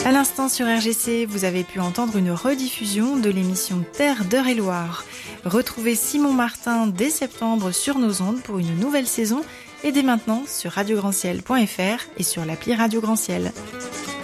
À l'instant sur RGC, vous avez pu entendre une rediffusion de l'émission Terre d'Eure-et-Loire. Retrouvez Simon Martin dès septembre sur nos ondes pour une nouvelle saison et dès maintenant sur radiograndciel.fr et sur l'appli Radio Grand Ciel.